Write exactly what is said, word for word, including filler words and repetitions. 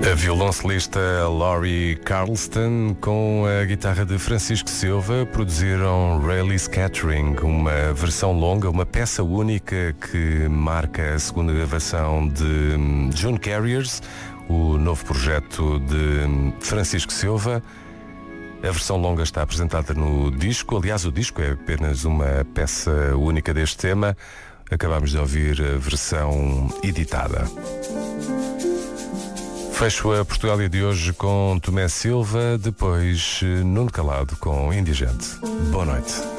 A violoncelista Laurie Carlston com a guitarra de Francisco Silva produziram Rayleigh Scattering, uma versão longa, uma peça única que marca a segunda gravação de June Carriers, o novo projeto de Francisco Silva. A versão longa está apresentada no disco, aliás o disco é apenas uma peça única deste tema. Acabamos de ouvir a versão editada. Fecho a Portugália de hoje com Tomé Silva, depois Nuno Calado com Indigente. Boa noite.